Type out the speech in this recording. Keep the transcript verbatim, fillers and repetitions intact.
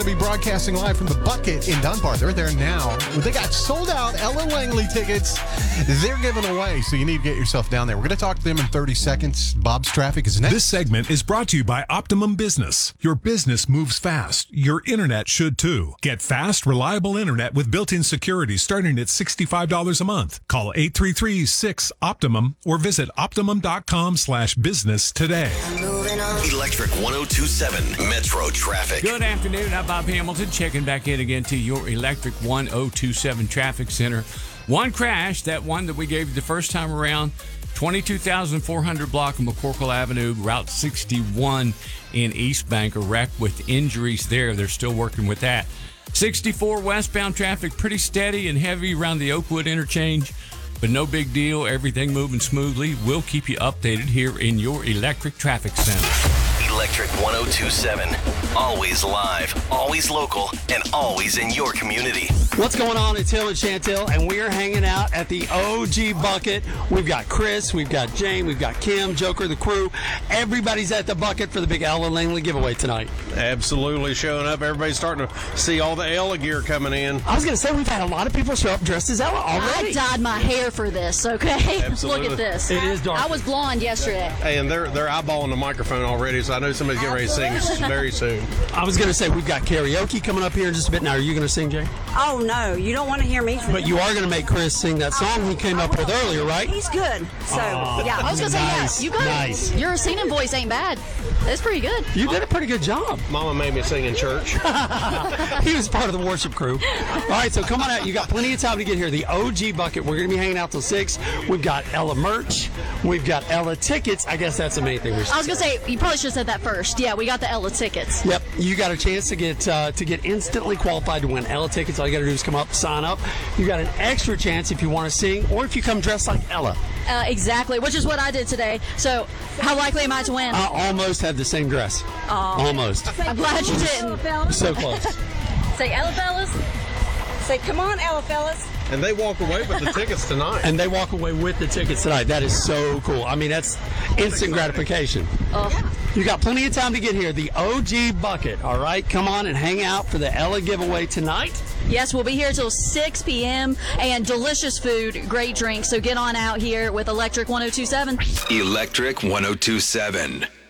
Be broadcasting live from the Bucket in Dunbar. They're there now. They got sold out Ella Langley tickets. They're giving away, so you need to get yourself down there. We're going to talk to them in thirty seconds. Bob's Traffic is next. This segment is brought to you by Optimum Business. Your business moves fast. Your internet should too. Get fast, reliable internet with built-in security starting at sixty-five dollars a month. Call eight three three, six, Optimum or visit optimum.com slash business today. Electric one oh two seven Metro Traffic. Good afternoon. I'm Bob Hamilton checking back in again to your Electric one oh two seven Traffic Center. One crash, that one that we gave you the first time around, twenty-two thousand four hundred block of McCorkle Avenue, Route sixty-one in East Bank, a wreck with injuries there. They're still working with that. sixty-four westbound traffic, pretty steady and heavy around the Oakwood interchange, but no big deal. Everything moving smoothly. We'll keep you updated here in your Electric Traffic Center. Electric one oh two seven. Always live, always local, and always in your community. What's going on? It's Hill and Chantel, and we are hanging out at the O G Bucket. We've got Chris, we've got Jane, we've got Kim, Joker, the crew. Everybody's at the Bucket for the big Ella Langley giveaway tonight. Absolutely showing up. Everybody's starting to see all the Ella gear coming in. I was going to say, we've had a lot of people show up dressed as Ella already. I dyed my hair for this, okay? Absolutely. Look at this. It is dark. I was blonde yesterday. Hey, and they're they're eyeballing the microphone already, so I know somebody's getting ready to sing very soon. I was going to say, we've got karaoke coming up here in just a bit. Now, are you going to sing, Jay? Oh, no. You don't want to hear me sing. But you are going to make Chris sing that song he came up with earlier, right? He's good. So, Aw, yeah. I was going to Nice, say, yeah, you got nice. it. Your singing voice ain't bad. That's pretty good. You did a pretty good job. Mama made me sing in church. He was part of the worship crew. All right, so come on out. You got plenty of time to get here. The O G Bucket. We're going to be hanging out till six. We've got Ella merch. We've got Ella tickets. I guess that's the main thing. We should I was going to say, you probably should have said that first. Yeah, we got the Ella tickets. Yep, you got a chance to get uh, to get instantly qualified to win Ella tickets. All you got to do is come up, sign up. You got an extra chance if you want to sing, or if you come dressed like Ella. Uh, exactly, which is what I did today. So, how likely am I to win? I almost had the same dress. Aw. Almost. I'm glad you didn't. So close. Say, Ella fellas. Say, come on, Ella fellas. And they walk away with the tickets tonight. And they walk away with the tickets tonight. That is so cool. I mean, that's instant gratification. Oh. You got plenty of time to get here. The O G Bucket, all right? Come on and hang out for the Ella giveaway tonight. Yes, we'll be here till six p.m. and delicious food, great drinks. So get on out here with Electric one oh two seven. Electric one oh two seven.